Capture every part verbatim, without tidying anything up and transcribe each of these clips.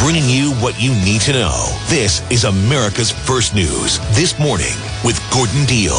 bringing you what you need to know. This is America's First News This Morning with Gordon Deal.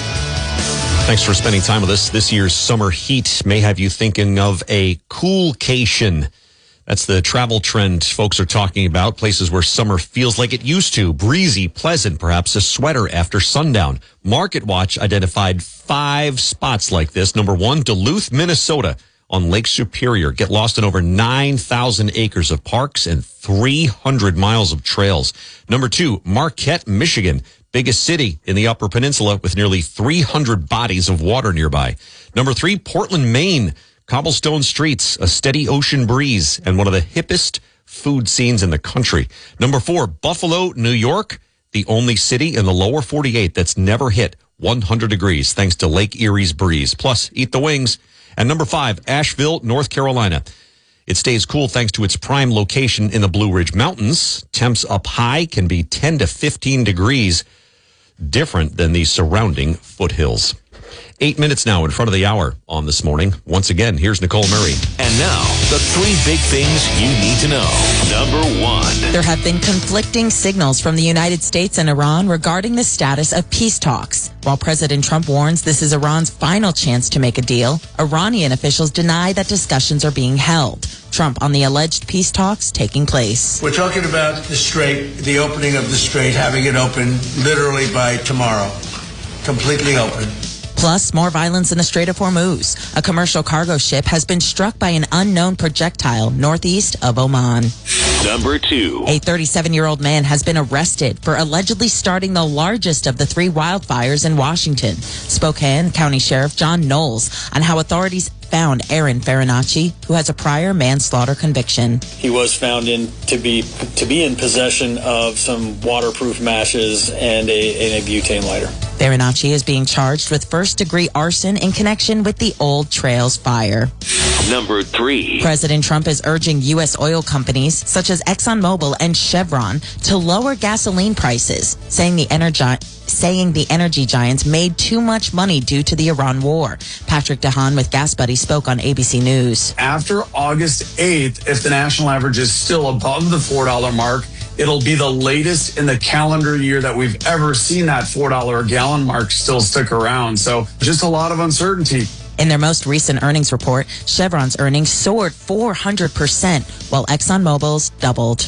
Thanks for spending time with us. This year's summer heat may have you thinking of a coolcation. That's the travel trend folks are talking about. Places where summer feels like it used to. Breezy, pleasant, perhaps a sweater after sundown. MarketWatch identified five spots like this. Number one, Duluth, Minnesota on Lake Superior. Get lost in over nine thousand acres of parks and three hundred miles of trails. Number two, Marquette, Michigan. Biggest city in the Upper Peninsula with nearly three hundred bodies of water nearby. Number three, Portland, Maine. Cobblestone streets, a steady ocean breeze, and one of the hippest food scenes in the country. Number four, Buffalo, New York. The only city in the lower forty-eight that's never hit one hundred degrees thanks to Lake Erie's breeze. Plus, eat the wings. And number five, Asheville, North Carolina. It stays cool thanks to its prime location in the Blue Ridge Mountains. Temps up high can be ten to fifteen degrees, different than the surrounding foothills. Eight minutes now in front of the hour on This Morning. Once again, here's Nicole Murray. And now, the three big things you need to know. Number one. There have been conflicting signals from the United States and Iran regarding the status of peace talks. While President Trump warns this is Iran's final chance to make a deal, Iranian officials deny that discussions are being held. Trump on the alleged peace talks taking place. We're talking about the Strait, the opening of the Strait, having it open literally by tomorrow. Completely open. Plus, more violence in the Strait of Hormuz. A commercial cargo ship has been struck by an unknown projectile northeast of Oman. Number two. A thirty-seven-year-old man has been arrested for allegedly starting the largest of the three wildfires in Washington. Spokane County Sheriff John Knowles on how authorities found Aaron Farinacci, who has a prior manslaughter conviction. He was found in to be to be in possession of some waterproof matches and a, and a butane lighter. Farinacci is being charged with first-degree arson in connection with the Old Trails fire. Number three. President Trump is urging U S oil companies such as ExxonMobil and Chevron to lower gasoline prices, saying the energy saying the energy giants made too much money due to the Iran war. Patrick DeHaan with Gas Buddy spoke on A B C News. After August eighth, if the national average is still above the four dollar mark, it'll be the latest in the calendar year that we've ever seen that four dollar a gallon mark still stick around. So just a lot of uncertainty. In their most recent earnings report, Chevron's earnings soared four hundred percent, while ExxonMobil's doubled.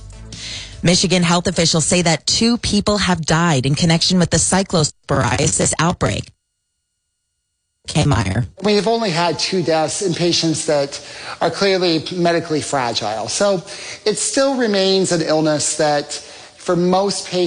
Michigan health officials say that two people have died in connection with the cyclosporiasis outbreak. Kay Meyer. We've only had two deaths in patients that are clearly medically fragile. So it still remains an illness that for most patients,